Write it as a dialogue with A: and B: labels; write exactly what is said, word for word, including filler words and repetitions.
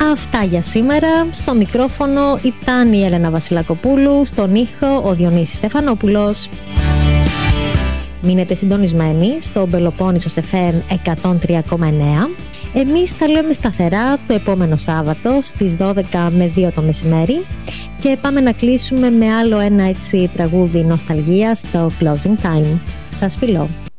A: Αυτά για σήμερα. Στο μικρόφωνο ήταν η Έλενα Βασιλακοπούλου, στον ήχο ο Διονύσης Στεφανόπουλος. Μείνετε συντονισμένοι στο Πελοπόννησος εφ εμ εκατόν τρία κόμμα εννέα. Εμείς τα λέμε σταθερά το επόμενο Σάββατο στις δώδεκα με δύο το μεσημέρι και πάμε να κλείσουμε με άλλο ένα έτσι τραγούδι νοσταλγίας στο Closing Time. Σας φιλώ!